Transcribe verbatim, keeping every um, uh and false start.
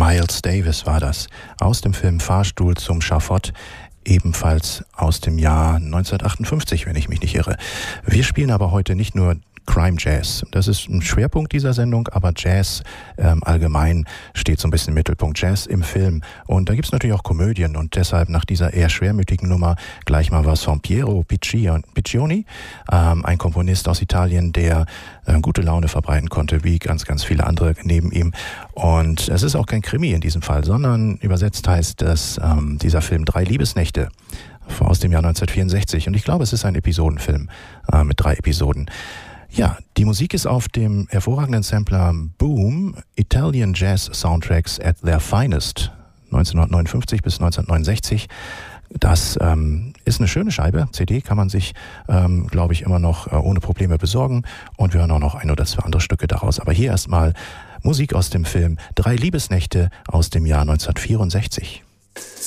Miles Davis war das, aus dem Film Fahrstuhl zum Schafott, ebenfalls aus dem Jahr neunzehnhundertachtundfünfzig, wenn ich mich nicht irre. Wir spielen aber heute nicht nur Crime Jazz. Das ist ein Schwerpunkt dieser Sendung, aber Jazz ähm, allgemein steht so ein bisschen im Mittelpunkt. Jazz im Film. Und da gibt's natürlich auch Komödien und deshalb nach dieser eher schwermütigen Nummer gleich mal was von Piero Piccioni, ähm, ein Komponist aus Italien, der äh, gute Laune verbreiten konnte, wie ganz, ganz viele andere neben ihm. Und es ist auch kein Krimi in diesem Fall, sondern übersetzt heißt es ähm, dieser Film Drei Liebesnächte aus dem Jahr neunzehnhundertvierundsechzig. Und ich glaube, es ist ein Episodenfilm äh, mit drei Episoden. Ja, die Musik ist auf dem hervorragenden Sampler Boom, Italian Jazz Soundtracks at their finest, neunzehnhundertneunundfünfzig bis neunzehnhundertneunundsechzig. Das ähm, ist eine schöne Scheibe. C D kann man sich, ähm, glaube ich, immer noch äh, ohne Probleme besorgen. Und wir hören auch noch ein oder zwei andere Stücke daraus. Aber hier erstmal Musik aus dem Film Drei Liebesnächte aus dem Jahr neunzehnhundertvierundsechzig.